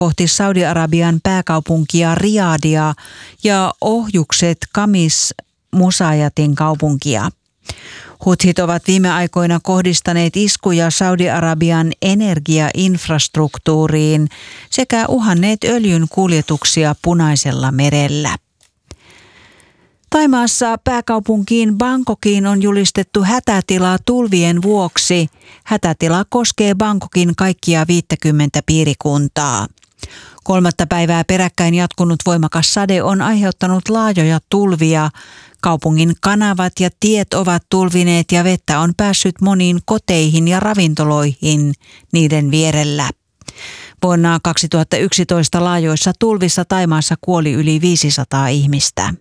kohti Saudi-Arabian pääkaupunkia Riyadia ja ohjukset Kamis Musayatin kaupunkia. Huthit ovat viime aikoina kohdistaneet iskuja Saudi-Arabian energiainfrastruktuuriin sekä uhanneet öljyn kuljetuksia Punaisella merellä. Thaimaassa pääkaupunkiin Bangkokiin on julistettu hätätila tulvien vuoksi. Hätätila koskee Bangkokin kaikkia 50 piirikuntaa. 3. päivää peräkkäin jatkunut voimakas sade on aiheuttanut laajoja tulvia. Kaupungin kanavat ja tiet ovat tulvineet ja vettä on päässyt moniin koteihin ja ravintoloihin niiden vierellä. Vuonna 2011 laajoissa tulvissa Thaimaassa kuoli yli 500 ihmistä.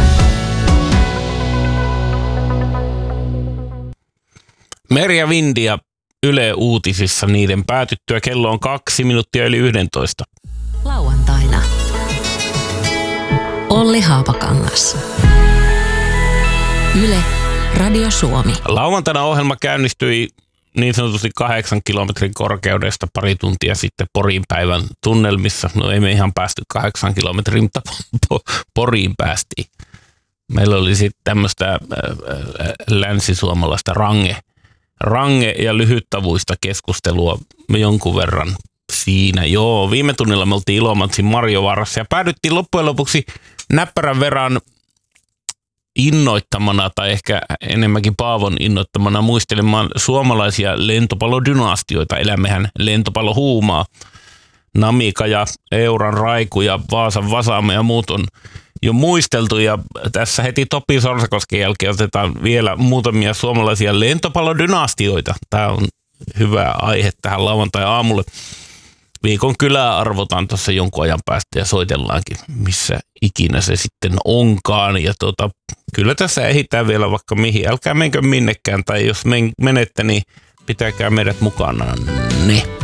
Merja Vindia Yle Uutisissa niiden päätyttyä kello on 2 minuuttia yli 11. Lauantaina. Olli Haapakangas. Yle Radio Suomi. Lauantaina ohjelma käynnistyi niin sanotusti 8 kilometrin korkeudesta pari tuntia sitten Porin päivän tunnelmissa. No ei me ihan päästy 8 kilometrin, mutta Poriin päästiin. Meillä oli sitten tämmöistä länsisuomalaista range- ja lyhyttavuista keskustelua jonkun verran siinä. Joo, viime tunnilla me oltiin Ilomantsin Marjovaarassa ja päädyttiin loppujen lopuksi näppärän verran innoittamana tai ehkä enemmänkin Paavon innoittamana muistelemaan suomalaisia lentopallodynastioita. Elämmehän lentopallohuumaa. Namika ja Euran Raiku ja Vaasan Vasaame ja muut on jo muisteltu ja tässä heti Topi Sorsakosken jälkeen otetaan vielä muutamia suomalaisia lentopallodynastioita. Tämä on hyvä aihe tähän lauantai-aamulle. Viikon kylää arvotaan tuossa jonkun ajan päästä ja soitellaankin, missä ikinä se sitten onkaan. Ja kyllä tässä ehditään vielä vaikka mihin. Älkää menkö minnekään tai jos menette, niin pitäkää meidät mukana. Ne.